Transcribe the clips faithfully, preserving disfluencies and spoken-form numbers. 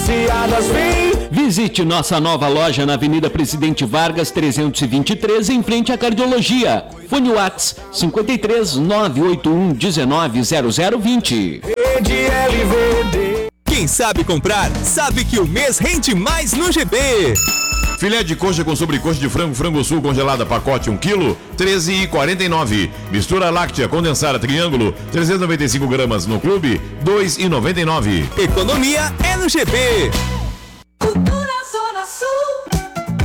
diferenciadas, vem. Visite nossa nova loja na Avenida Presidente Vargas trezentos e vinte e três, em frente à Cardiologia. Fone Whats cinco três nove oito um um nove zero zero dois zero. Rede L V D. Quem sabe comprar, sabe que o mês rende mais no G B. Filé de coxa com sobrecoxa de frango, frango sul congelada, pacote um quilo, treze reais e quarenta e nove centavos. Mistura láctea condensada triângulo, trezentos e noventa e cinco gramas no clube, dois reais e noventa e nove centavos. Economia é no G B. Cultura Zona Sul.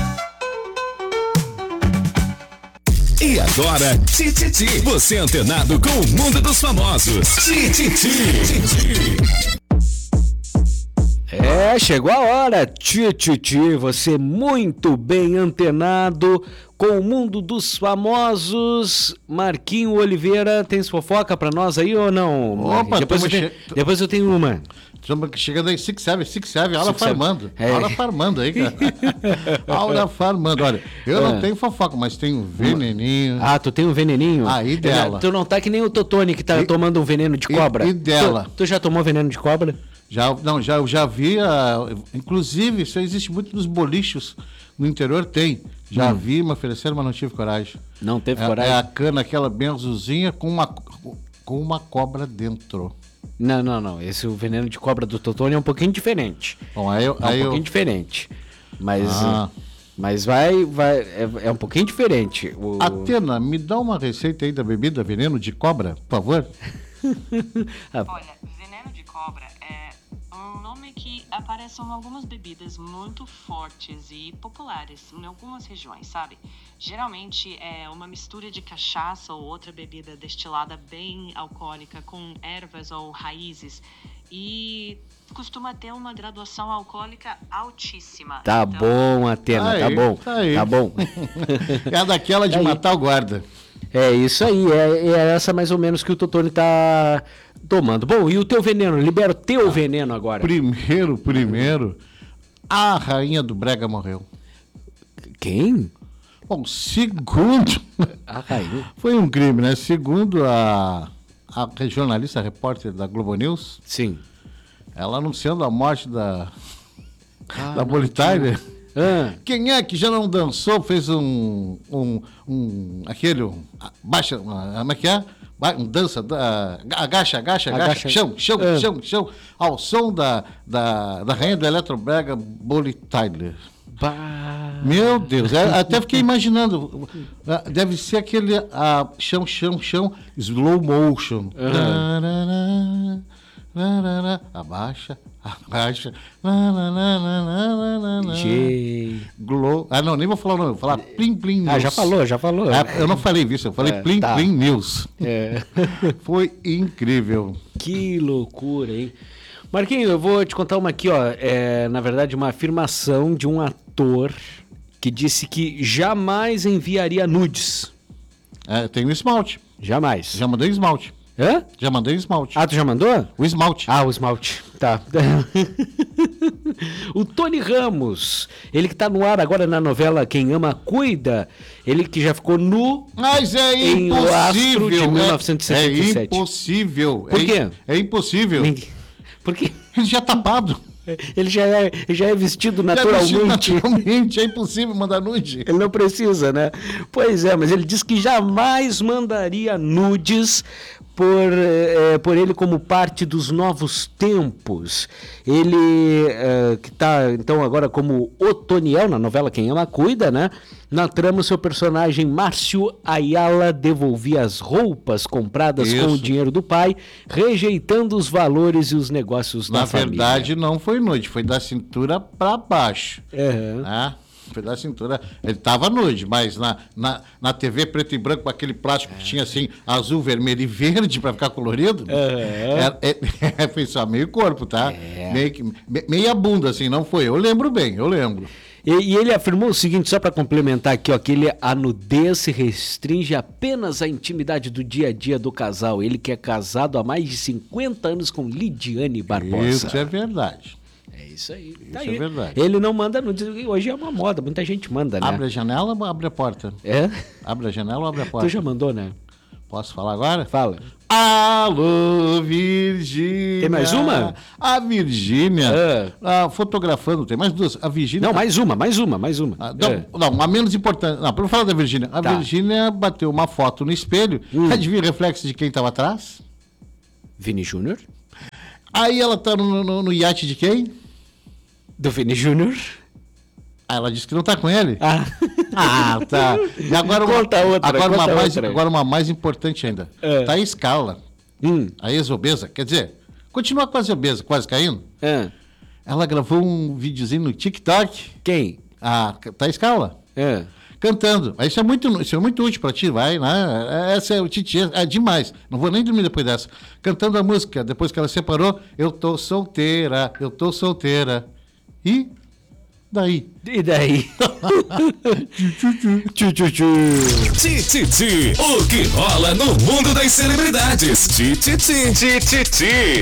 E agora, Tititi. Você antenado com o mundo dos famosos. Tititi. É, chegou a hora, Tititi, você muito bem antenado com o mundo dos famosos. Marquinho Oliveira, tem fofoca pra nós aí ou não? Opa, depois, eu tenho, che... depois eu tenho uma. Estamos chegando aí, Six Seven, Six Seven, Aula Six Seven. Farmando. É. Aula Farmando aí, cara. Aula Farmando. Olha, eu É. não tenho fofoca, mas tenho veneninho. Ah, tu tem um veneninho? Aí dela. É, tu não tá que nem o Totone que tá E- tomando um veneno de e- cobra. e dela? Tu, tu já tomou veneno de cobra? Já, não, já, eu já vi, a, inclusive, isso existe muito nos bolichos no interior, tem. Já Hum. vi, me ofereceram, mas não tive coragem. Não teve É, coragem? é a cana, aquela bem azulzinha com uma, com uma cobra dentro. Não, não, não. Esse o veneno de cobra do Totone é um pouquinho diferente. Bom, aí eu... É um Aí pouquinho eu diferente. Mas, Ah. mas vai, vai é, é um pouquinho diferente. O... Atena, me dá uma receita aí da bebida veneno de cobra, por favor. Olha, veneno de cobra é um nome que aparece em algumas bebidas muito fortes e populares em algumas regiões, sabe? Geralmente é uma mistura de cachaça ou outra bebida destilada bem alcoólica com ervas ou raízes e costuma ter uma graduação alcoólica altíssima. Tá Então, bom, Atena, Aí, tá bom. tá aí. Tá bom. É a daquela de Aí. matar o guarda. É isso aí, é, é essa mais ou menos que o Totone tá tomando. Bom, e o teu veneno? Libera o teu veneno agora. Primeiro, primeiro, a rainha do Brega morreu. Quem? Bom, segundo, A rainha. foi um crime, né? Segundo a, a jornalista, a repórter da Globo News, Sim. ela anunciando a morte da, Ah, da Bonnie Tyler. Ah, Quem é que já não dançou, fez um, um, um aquele, um, baixa, uma- como é que é? Ba- Um dança, da, agacha, agacha, agacha, Agacha. chão, chão, Ah. chão, chão, ao som da, da, da rainha do Eletrobrega, Bonnie Tyler. bah. Meu Deus, é, até fiquei imaginando, ah, deve ser aquele ah, chão, chão, chão, slow motion. Tarará, tarará, abaixa, abaixa. Gente. Glow. Ah, não, nem vou falar o nome, vou falar Plim Plim News. Ah, já falou, já falou. Ah, eu não falei isso, eu falei É, Plim tá. Plim News. É. Foi incrível. Que loucura, hein? Marquinhos, eu vou te contar uma aqui, ó. É, na verdade, uma afirmação de um ator que disse que jamais enviaria nudes. É, tem o esmalte. Jamais. Já mandei esmalte. Hã? Já mandei esmalte. Ah, tu já mandou? O esmalte. Ah, o esmalte. Tá. O Tony Ramos, ele que tá no ar agora na novela Quem Ama Cuida, ele que já ficou nu. Mas é Em O Astro impossível. de é- mil novecentos e setenta e sete. É impossível. Por é, quê? É impossível. Ninguém- Porque Ele já é tapado. ele já é, já é vestido Já é vestido naturalmente. naturalmente. É impossível mandar nude. Ele não precisa, né? Pois é, mas ele diz que jamais mandaria nudes por, eh, por ele como parte dos novos tempos. Ele, eh, que está, então, agora como Otoniel, na novela Quem Ama Cuida, né? Na trama, o seu personagem Márcio Ayala devolvia as roupas compradas Isso. com o dinheiro do pai, rejeitando os valores e os negócios Na da família. verdade, não foi nude, foi da cintura pra baixo. Aham. Né? Foi da cintura. Ele tava nude, mas na, na, na T V preto e branco, com aquele plástico que tinha assim, azul, vermelho e verde pra ficar colorido, é, é, é, foi só meio corpo, tá? É. Meio que, me- meia bunda, assim, não foi. Eu lembro bem, eu lembro. E, e ele afirmou o seguinte, só para complementar aqui, ó, que ele, a nudez se restringe apenas à intimidade do dia a dia do casal. Ele que é casado há mais de cinquenta anos com Lidiane Barbosa. Isso é verdade. É isso aí. Isso é verdade. Ele não manda nudes. Hoje é uma moda, muita gente manda, né? Abre a janela ou abre a porta? É? Abre a janela ou abre a porta? Tu já mandou, né? Posso falar agora? Fala. Alô, Virgínia. Tem mais uma? A Virgínia. É. Ah, fotografando, tem mais duas. A Virgínia. Não, mais uma, mais uma, mais uma. Ah, não, É. não, a menos importante. Não, para falar da Virgínia. A Tá. Virgínia bateu uma foto no espelho. Hum. Adivinha o reflexo de quem estava atrás? Vini Júnior? Aí ela tá no, no, no iate de quem? Do Vini Júnior? Ah, ela disse que não tá com ele. Ah. Ah, tá. E agora uma, Conta outra, agora uma conta mais, outra. agora uma mais importante ainda. É. Tá em escala. Hum. A ex-obesa, quer dizer, continua quase obesa, quase caindo. Ah. Ela gravou um videozinho no TikTok. Quem? A tá em escala. Ah. Cantando. Isso é muito, isso é muito útil pra ti, vai, né? Essa é o Titi, é demais. Não vou nem dormir depois dessa. Cantando a música, depois que ela separou, eu tô solteira, eu tô solteira. E daí? E daí? Tchu, tchu, tchu. Tititi, o que rola no mundo das celebridades. Tititi, tititi.